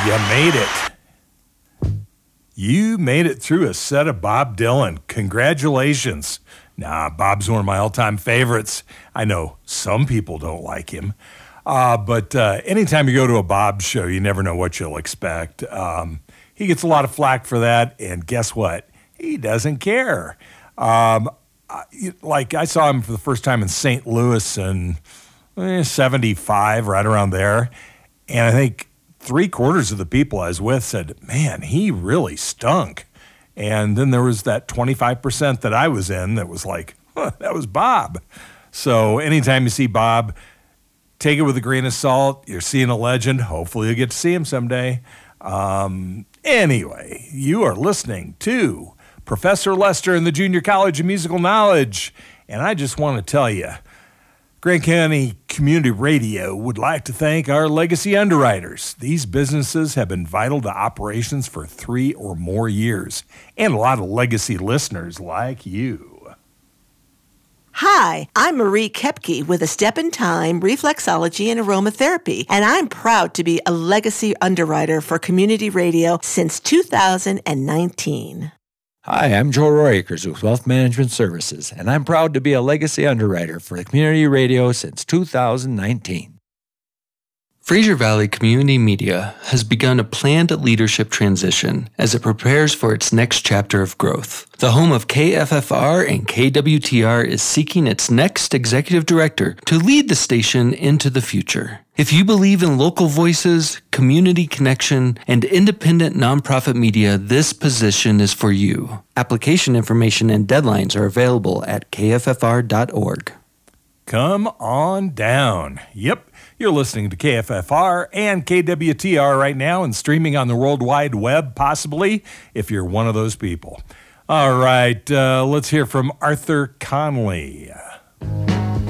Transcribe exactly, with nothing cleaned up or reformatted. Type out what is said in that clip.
You made it. You made it through a set of Bob Dylan. Congratulations. Nah, Bob's one of my all-time favorites. I know some people don't like him. Uh, but uh, anytime you go to a Bob show, you never know what you'll expect. Um, he gets a lot of flack for that, and guess what? He doesn't care. Um, I, like, I saw him for the first time in Saint Louis in eh, seventy-five, right around there, and I think three quarters of the people I was with said, man, he really stunk. And then there was that twenty-five percent that I was in that was like, huh, that was Bob. So anytime you see Bob, take it with a grain of salt. You're seeing a legend. Hopefully you'll get to see him someday. Um, anyway, you are listening to Professor Lester and the Junior College of Musical Knowledge. And I just want to tell you, Grant County Community Radio would like to thank our legacy underwriters. These businesses have been vital to operations for three or more years, and a lot of legacy listeners like you. Hi, I'm Marie Kepke with A Step in Time, Reflexology and Aromatherapy, and I'm proud to be a legacy underwriter for community radio since two thousand nineteen. Hi, I'm Joe Royakers with Wealth Management Services, and I'm proud to be a legacy underwriter for the community radio since two thousand nineteen. Fraser Valley Community Media has begun a planned leadership transition as it prepares for its next chapter of growth. The home of K F F R and K W T R is seeking its next executive director to lead the station into the future. If you believe in local voices, community connection, and independent nonprofit media, this position is for you. Application information and deadlines are available at K F F R dot org. Come on down. Yep. You're listening to K F F R and K W T R right now and streaming on the World Wide Web, possibly, if you're one of those people. All right, uh, let's hear from Arthur Conley.